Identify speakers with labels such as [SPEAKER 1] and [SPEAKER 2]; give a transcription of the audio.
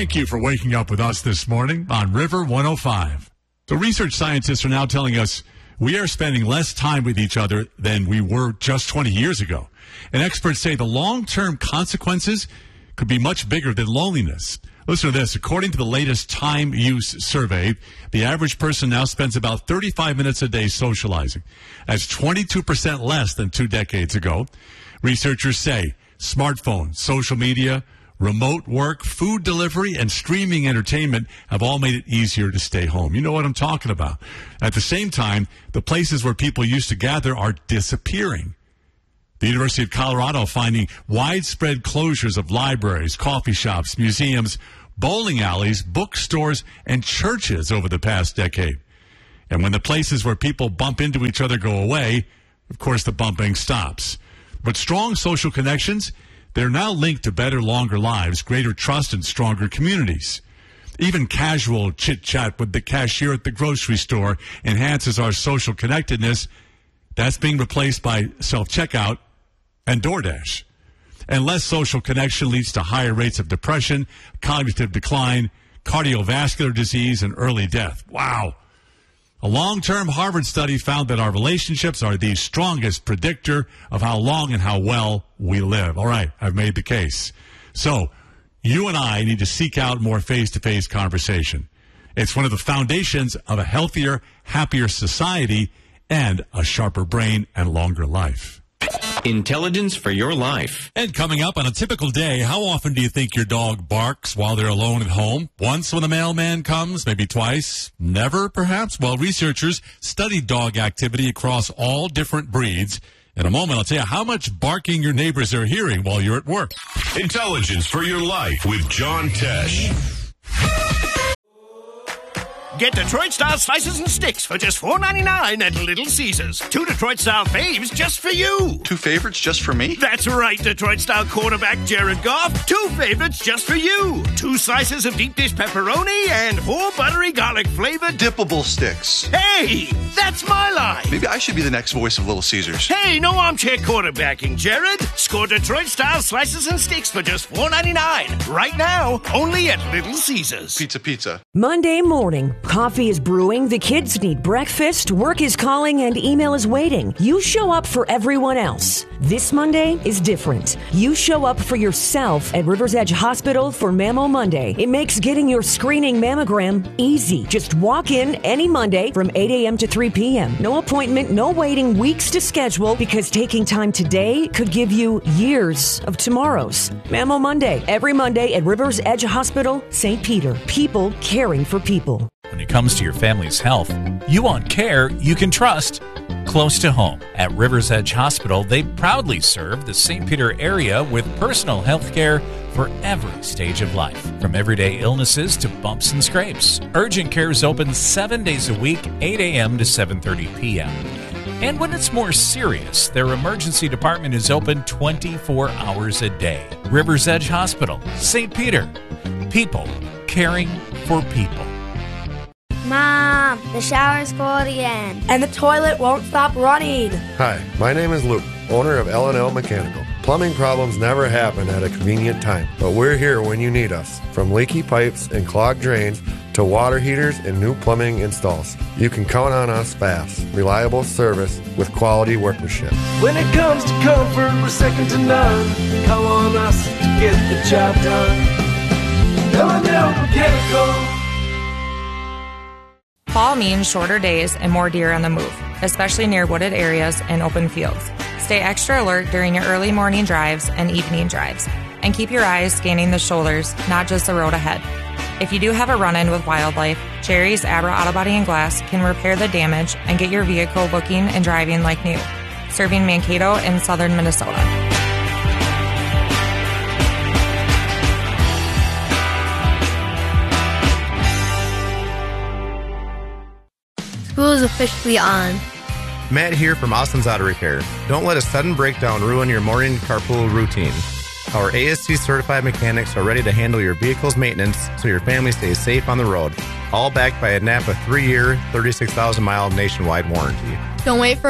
[SPEAKER 1] Thank you for waking up with us this morning on River 105. So research scientists are now telling us we are spending less time with each other than we were just 20 years ago. And experts say the long-term consequences could be much bigger than loneliness. Listen to this. According to the latest Time Use survey, the average person now spends about 35 minutes a day socializing. That's 22% less than 2 decades ago. Researchers say smartphones, social media, remote work, food delivery, and streaming entertainment have all made it easier to stay home. You know what I'm talking about. At the same time, the places where people used to gather are disappearing. The University of Colorado finding widespread closures of libraries, coffee shops, museums, bowling alleys, bookstores, and churches over the past decade. And when the places where people bump into each other go away, of course the bumping stops. But strong social connections, they're now linked to better, longer lives, greater trust, and stronger communities. Even casual chit-chat with the cashier at the grocery store enhances our social connectedness. That's being replaced by self-checkout and DoorDash. And less social connection leads to higher rates of depression, cognitive decline, cardiovascular disease, and early death. Wow. A long-term Harvard study found that our relationships are the strongest predictor of how long and how well we live. All right, I've made the case. So, you and I need to seek out more face-to-face conversation. It's one of the foundations of a healthier, happier society and a sharper brain and longer life.
[SPEAKER 2] Intelligence for your life.
[SPEAKER 1] And coming up on a typical day, how often do you think your dog barks while they're alone at home? Once when the mailman comes, maybe twice, never perhaps? Well, researchers studied dog activity across all different breeds. In a moment, I'll tell you how much barking your neighbors are hearing while you're at work.
[SPEAKER 3] Intelligence for your life with John Tesh.
[SPEAKER 4] Get Detroit-style slices and sticks for just $4.99 at Little Caesars. 2 Detroit-style faves just for you.
[SPEAKER 5] 2 favorites just for me?
[SPEAKER 4] That's right, Detroit-style quarterback Jared Goff. 2 favorites just for you. 2 slices of deep dish pepperoni and 4 buttery garlic-flavored
[SPEAKER 5] dippable sticks.
[SPEAKER 4] Hey, that's my line.
[SPEAKER 5] Maybe I should be the next voice of Little Caesars.
[SPEAKER 4] Hey, no armchair quarterbacking, Jared. Score Detroit-style slices and sticks for just $4.99. Right now, only at Little Caesars.
[SPEAKER 5] Pizza.
[SPEAKER 6] Monday morning. Coffee is brewing, the kids need breakfast, work is calling, and email is waiting. You show up for everyone else. This Monday is different. You show up for yourself at Rivers Edge Hospital for Mammo Monday. It makes getting your screening mammogram easy. Just walk in any Monday from 8 a.m. to 3 p.m. No appointment, no waiting weeks to schedule, because taking time today could give you years of tomorrows. Mammo Monday, every Monday at Rivers Edge Hospital, St. Peter. People caring for people.
[SPEAKER 7] When it comes to your family's health, you want care you can trust close to home. At Rivers Edge Hospital, they proudly serve the St. Peter area with personal health care for every stage of life, from everyday illnesses to bumps and scrapes. Urgent care is open 7 days a week, 8 a.m. to 7:30 p.m. And when it's more serious, their emergency department is open 24 hours a day. Rivers Edge Hospital, St. Peter. People caring for people.
[SPEAKER 8] Mom, the shower's full again.
[SPEAKER 9] And the toilet won't stop running.
[SPEAKER 10] Hi, my name is Luke, owner of L&L Mechanical. Plumbing problems never happen at a convenient time, but we're here when you need us. From leaky pipes and clogged drains to water heaters and new plumbing installs. You can count on us fast, reliable service with quality workmanship.
[SPEAKER 11] When it comes to comfort, we're second to none. Call on us to get the job done. L&L Mechanical.
[SPEAKER 12] Fall means shorter days and more deer on the move, especially near wooded areas and open fields. Stay extra alert during your early morning drives and evening drives, and keep your eyes scanning the shoulders, not just the road ahead. If you do have a run-in with wildlife, Jerry's Abra Auto Body and Glass can repair the damage and get your vehicle looking and driving like new. Serving Mankato in southern Minnesota.
[SPEAKER 8] School is officially on.
[SPEAKER 13] Matt here from Austin's Auto Repair. Don't let a sudden breakdown ruin your morning carpool routine. Our ASC certified mechanics are ready to handle your vehicle's maintenance so your family stays safe on the road. All backed by a NAPA 3-year, 36,000-mile nationwide warranty.
[SPEAKER 8] Don't wait for